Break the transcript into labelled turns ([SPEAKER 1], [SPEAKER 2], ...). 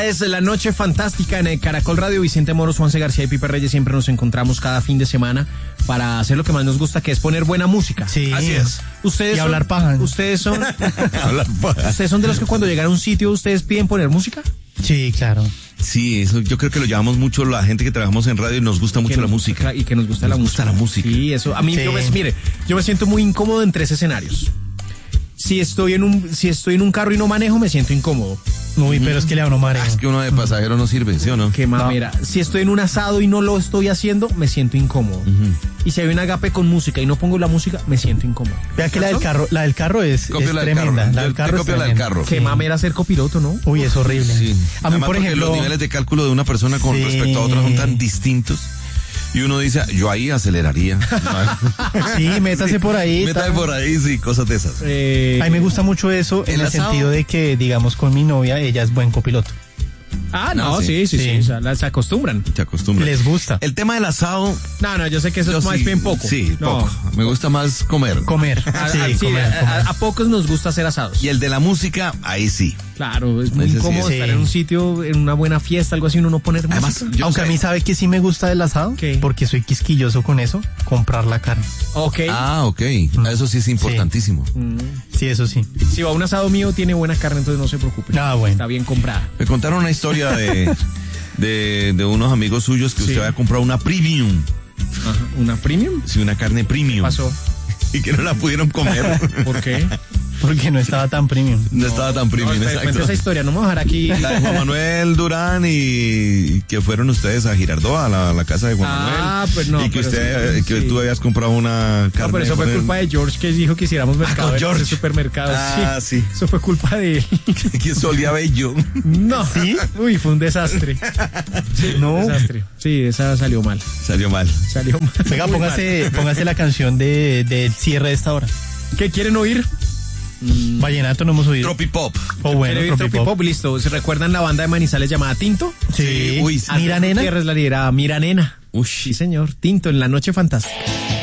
[SPEAKER 1] Es la noche fantástica en el Caracol Radio. Vicente Moros, Juanse García y Pipe Reyes siempre nos encontramos cada fin de semana para hacer lo que más nos gusta, que es poner buena música.
[SPEAKER 2] Sí.
[SPEAKER 3] Así es.
[SPEAKER 1] Ustedes
[SPEAKER 2] Y
[SPEAKER 1] son,
[SPEAKER 2] hablar paja.
[SPEAKER 1] Ustedes son,
[SPEAKER 3] Hablar paja.
[SPEAKER 1] ustedes son de los que cuando llegan a un sitio ustedes piden poner música.
[SPEAKER 2] Sí, claro.
[SPEAKER 3] Sí, eso yo creo que lo llevamos mucho la gente que trabajamos en radio y nos gusta mucho la música.
[SPEAKER 1] Y que nos gusta
[SPEAKER 3] Nos
[SPEAKER 1] la
[SPEAKER 3] gusta
[SPEAKER 1] música.
[SPEAKER 3] la música.
[SPEAKER 1] Sí, eso. A mí,
[SPEAKER 2] Sí.
[SPEAKER 1] mire, yo me siento muy incómodo en 3 escenarios. Si estoy en un carro y no manejo, me siento incómodo.
[SPEAKER 2] Uy, pero es que le da uno mareo.
[SPEAKER 3] Es que uno de pasajero no sirve, ¿sí o no?
[SPEAKER 1] Qué mamera. Si estoy en un asado y no lo estoy haciendo, me siento incómodo. Y si hay un agape con música y no pongo la música, me siento incómodo.
[SPEAKER 2] Vea que la del carro es
[SPEAKER 3] Copio la del
[SPEAKER 2] tremenda.
[SPEAKER 3] carro.
[SPEAKER 2] La del
[SPEAKER 3] Yo
[SPEAKER 2] carro
[SPEAKER 3] te
[SPEAKER 2] es
[SPEAKER 3] copio la del
[SPEAKER 2] tremenda.
[SPEAKER 3] carro.
[SPEAKER 1] Qué mamera ser copiloto, ¿no?
[SPEAKER 2] Uy, es horrible.
[SPEAKER 3] Sí.
[SPEAKER 2] A mí,
[SPEAKER 3] Además,
[SPEAKER 2] por
[SPEAKER 3] porque
[SPEAKER 2] ejemplo,
[SPEAKER 3] los niveles de cálculo de una persona con
[SPEAKER 2] Sí.
[SPEAKER 3] respecto a otra son tan distintos. Y uno dice, yo ahí aceleraría.
[SPEAKER 2] sí, métase por ahí.
[SPEAKER 3] Métame por ahí, sí, cosas de esas.
[SPEAKER 2] A mí me gusta mucho eso en el
[SPEAKER 3] asado.
[SPEAKER 2] sentido de que, digamos, con mi novia, ella es buen copiloto.
[SPEAKER 1] No, sí.
[SPEAKER 2] Sí.
[SPEAKER 1] O sea, se acostumbran.
[SPEAKER 3] Se acostumbra.
[SPEAKER 2] Les gusta
[SPEAKER 3] El tema del asado,
[SPEAKER 1] No, yo sé que eso
[SPEAKER 3] yo
[SPEAKER 1] es más
[SPEAKER 3] sí,
[SPEAKER 1] bien poco.
[SPEAKER 3] Sí,
[SPEAKER 1] No.
[SPEAKER 3] poco. Me gusta más comer.
[SPEAKER 2] comer. Sí, comer.
[SPEAKER 1] A pocos nos gusta hacer asados.
[SPEAKER 3] Y el de la música, ahí sí.
[SPEAKER 1] Claro, es muy
[SPEAKER 3] Ese sí
[SPEAKER 1] incómodo
[SPEAKER 2] es.
[SPEAKER 1] estar
[SPEAKER 2] Sí.
[SPEAKER 1] en un sitio, en una buena fiesta, algo así, uno no poner
[SPEAKER 3] Además,
[SPEAKER 1] música.
[SPEAKER 3] yo
[SPEAKER 2] Aunque
[SPEAKER 3] sé-
[SPEAKER 2] a mí sabe que sí me gusta del asado,
[SPEAKER 1] ¿Qué?
[SPEAKER 2] porque soy quisquilloso con eso, comprar la carne.
[SPEAKER 1] Ok.
[SPEAKER 3] Ah, ok. Eso sí es importantísimo.
[SPEAKER 2] Sí, eso sí.
[SPEAKER 1] Si va a un asado mío, tiene buena carne, entonces no se preocupe.
[SPEAKER 2] Ah, bueno.
[SPEAKER 1] Está bien comprada.
[SPEAKER 3] Me contaron una historia de unos amigos suyos que
[SPEAKER 1] Sí.
[SPEAKER 3] usted había comprado una premium.
[SPEAKER 1] Ajá. ¿Una premium?
[SPEAKER 3] Sí, una carne premium.
[SPEAKER 1] Pasó.
[SPEAKER 3] Y que no la pudieron comer.
[SPEAKER 1] ¿Por qué?
[SPEAKER 2] Porque no estaba tan premium.
[SPEAKER 3] No estaba tan premium,
[SPEAKER 1] Cuenta
[SPEAKER 3] exacto.
[SPEAKER 1] esa historia, no me voy a dejar aquí.
[SPEAKER 3] La de Juan Manuel Durán y que fueron ustedes a Girardot, a la casa de Juan
[SPEAKER 1] Ah,
[SPEAKER 3] Manuel.
[SPEAKER 1] pues no,
[SPEAKER 3] Y que
[SPEAKER 1] pero
[SPEAKER 3] usted,
[SPEAKER 1] sí,
[SPEAKER 3] que
[SPEAKER 1] sí.
[SPEAKER 3] tú habías comprado una carne.
[SPEAKER 1] No, pero eso fue
[SPEAKER 3] con él.
[SPEAKER 1] culpa de George que dijo que hiciéramos mercado
[SPEAKER 3] con
[SPEAKER 1] en
[SPEAKER 3] George.
[SPEAKER 1] ese supermercado.
[SPEAKER 3] Ah, sí.
[SPEAKER 1] Eso fue culpa de él.
[SPEAKER 3] Que solía bello.
[SPEAKER 1] No. ¿Sí? Uy, fue un desastre. Sí,
[SPEAKER 2] No.
[SPEAKER 1] un desastre. Sí, esa salió mal.
[SPEAKER 3] Salió mal.
[SPEAKER 1] Salió mal.
[SPEAKER 2] Venga,
[SPEAKER 1] Muy
[SPEAKER 2] póngase la canción del cierre de esta hora.
[SPEAKER 1] mal. ¿Qué quieren oír?
[SPEAKER 2] Vallenato no hemos oído.
[SPEAKER 3] Tropipop.
[SPEAKER 2] O bueno,
[SPEAKER 1] ¿Quieren oír Tropipop? Listo. ¿Se recuerdan la banda de Manizales llamada Tinto?
[SPEAKER 2] Sí.
[SPEAKER 3] Uy, sí.
[SPEAKER 2] Mira,
[SPEAKER 1] Andrés
[SPEAKER 2] nena.
[SPEAKER 1] Gutiérrez la lidera. Mira, nena.
[SPEAKER 3] Uy.
[SPEAKER 1] Sí, señor. Tinto en la noche fantástica.